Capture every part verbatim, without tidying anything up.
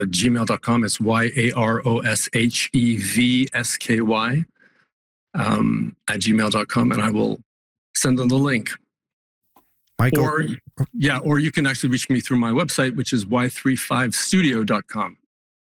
gmail dot com. It's Y A R O S H E V S K Y um, at gmail dot com, and I will send them the link. Michael? Or, yeah, or you can actually reach me through my website, which is y thirty-five studio dot com.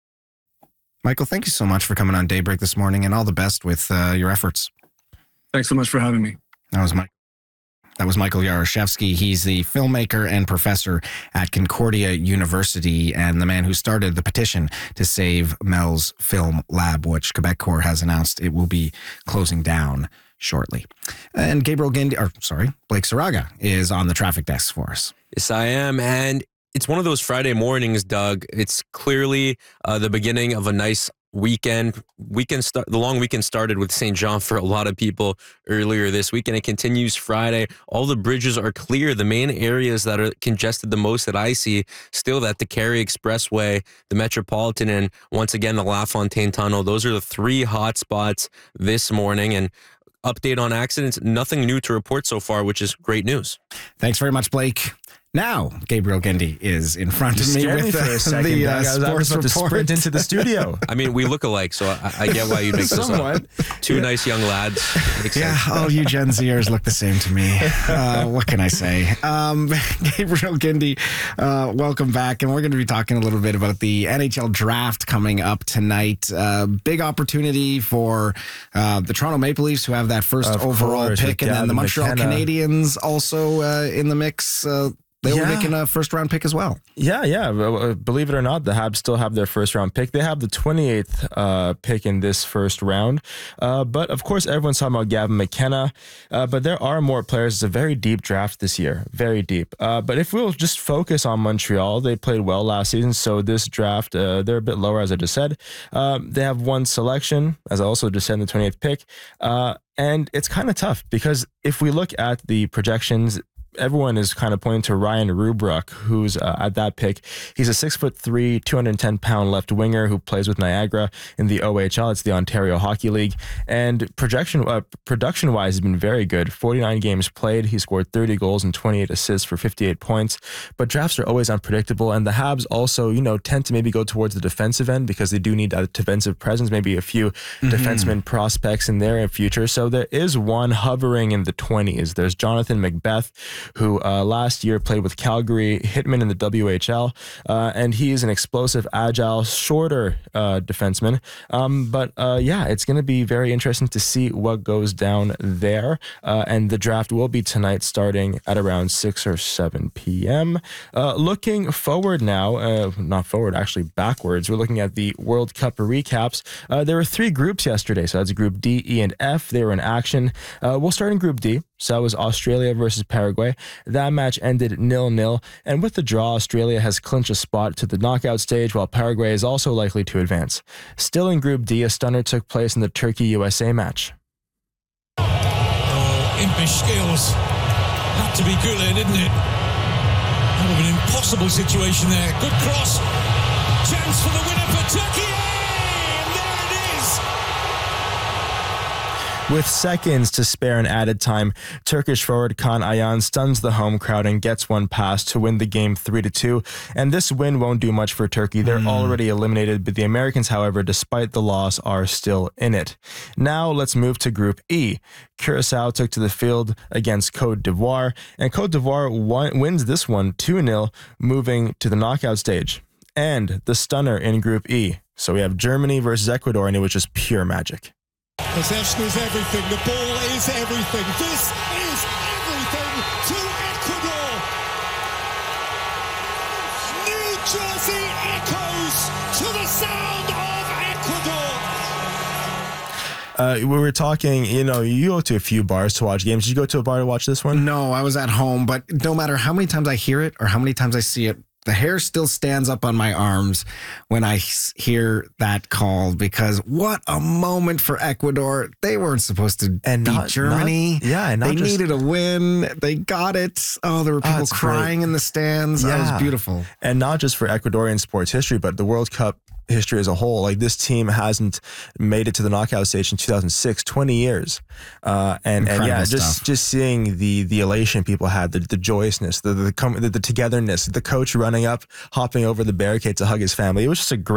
Michael, thank you so much for coming on Daybreak this morning, and all the best with uh, your efforts. Thanks so much for having me. That was Mike. That was Michael Yaroshevsky. He's the filmmaker and professor at Concordia University and the man who started the petition to save Mel's Film Lab, which Quebecor has announced it will be closing down shortly. And Gabriel Gindi, or sorry, Blake Saraga is on the traffic desk for us. Yes, I am. And it's one of those Friday mornings, Doug. It's clearly uh, the beginning of a nice weekend. Weekend start. The long weekend started with Saint Jean for a lot of people earlier this week, and it continues Friday. All the bridges are clear. The main areas that are congested the most that I see still that the Cary Expressway, the Metropolitan, and once again the La Fontaine Tunnel. Those are the three hot spots this morning. And update on accidents, nothing new to report so far, which is great news. Thanks very much, Blake. Now, Gabriel Gindi is in front you of me with me for the, a second, the uh, I was sports about to report. sprint into the studio. I mean, we look alike, so I, I get why you make this up. Two yeah. nice young lads. Makes yeah, sense. all you Gen Zers look the same to me. Uh, what can I say? Um, Gabriel Gindi, uh, welcome back. And we're going to be talking a little bit about the N H L draft coming up tonight. Uh, big opportunity for uh, the Toronto Maple Leafs, who have that first of overall course, pick, and then the Montreal McKenna. Canadiens also uh, in the mix. Uh, They were yeah. making a first-round pick as well. Yeah, yeah. Believe it or not, the Habs still have their first-round pick. They have the twenty-eighth uh, pick in this first round. Uh, but, of course, everyone's talking about Gavin McKenna. Uh, but there are more players. It's a very deep draft this year. Very deep. Uh, but if we'll just focus on Montreal, they played well last season. So this draft, uh, they're a bit lower, as I just said. Um, they have one selection, as I also just said, in the twenty-eighth pick. Uh, and it's kind of tough because if we look at the projections, everyone is kind of pointing to Ryan Rubruck, who's uh, at that pick. He's a six foot three, two hundred ten pound left winger who plays with Niagara in the O H L. It's the Ontario Hockey League. And projection, uh, production wise, has been very good. forty-nine games played. He scored thirty goals and twenty-eight assists for fifty-eight points. But drafts are always unpredictable. And the Habs also, you know, tend to maybe go towards the defensive end because they do need a defensive presence, maybe a few mm-hmm. defenseman prospects in their future. So there is one hovering in the twenties. There's Jonathan Macbeth, who uh, last year played with Calgary Hitmen in the W H L, uh, and he is an explosive, agile, shorter uh, defenseman. Um, but uh, yeah, it's going to be very interesting to see what goes down there. Uh, and the draft will be tonight, starting at around six or seven p.m. Uh, looking forward now, uh, not forward, actually backwards. We're looking at the World Cup recaps. Uh, there were three groups yesterday, so that's Group D, E, and F. They were in action. Uh, we'll start in Group D. So that was Australia versus Paraguay. That match ended nil nil, and with the draw, Australia has clinched a spot to the knockout stage, while Paraguay is also likely to advance. Still in Group D, a stunner took place in the Turkey-U S A match. Oh, impish skills. Had to be Goulet, didn't it? That would have been an impossible situation there. Good cross. Chance for the winner for Turkey. And there it is. With seconds to spare in added time, Turkish forward Kaan Ayhan stuns the home crowd and gets one pass to win the game three to two. And this win won't do much for Turkey. They're mm. already eliminated, but the Americans, however, despite the loss, are still in it. Now let's move to Group E. Curacao took to the field against Côte d'Ivoire, and Côte d'Ivoire won, wins this one two nil, moving to the knockout stage. And the stunner in Group E. So we have Germany versus Ecuador, and it was just pure magic. Possession is everything. The ball is everything. This is everything to Ecuador. New Jersey echoes to the sound of Ecuador. Uh, we were talking, you know, you go to a few bars to watch games. Did you go to a bar to watch this one? No, I was at home, but no matter how many times I hear it or how many times I see it, the hair still stands up on my arms when I hear that call, because what a moment for Ecuador. They weren't supposed to and beat not, Germany. Not, yeah, and not they just, needed a win. They got it. Oh, there were people oh, crying great. in the stands. Yeah. That was beautiful. And not just for Ecuadorian sports history, but the World Cup history as a whole. Like, this team hasn't made it to the knockout stage in two thousand six, twenty years. Uh, and, and yeah, just, stuff. just seeing the, the elation people had, the, the joyousness, the, the, the, the togetherness, the coach running up, hopping over the barricade to hug his family. It was just a great